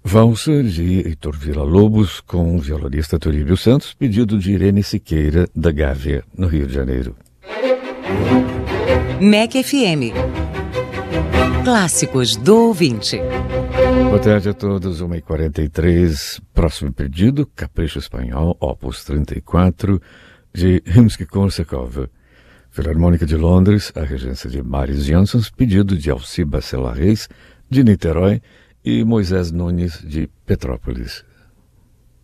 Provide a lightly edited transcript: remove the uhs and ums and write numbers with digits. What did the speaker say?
Valsa de Heitor Villa-Lobos com o violonista Toribio Santos, pedido de Irene Siqueira, da Gávea, no Rio de Janeiro. MEC FM. Clássicos do ouvinte. Boa tarde a todos, 1h43. Próximo pedido, Capricho Espanhol, Opus 34, de Rimsky-Korsakov. Filarmônica de Londres, a regência de Maris Jansons, pedido de Alci Bacela Reis, de Niterói, e Moisés Nunes, de Petrópolis.